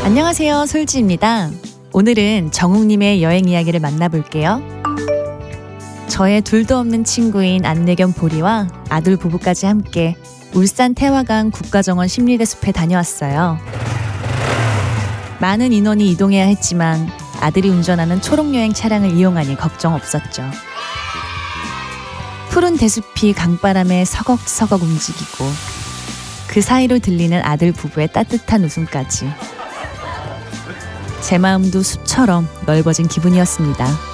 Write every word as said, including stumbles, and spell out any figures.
안녕하세요, 솔지입니다. 오늘은 정욱님의 여행 이야기를 만나볼게요. 저의 둘도 없는 친구인 안내견 보리와 아들 부부까지 함께 울산 태화강 국가정원 심리대 숲에 다녀왔어요. 많은 인원이 이동해야 했지만 아들이 운전하는 초록여행 차량을 이용하니 걱정 없었죠. 푸른 대숲이 강바람에 서걱서걱 움직이고 그 사이로 들리는 아들 부부의 따뜻한 웃음까지 제 마음도 숲처럼 넓어진 기분이었습니다.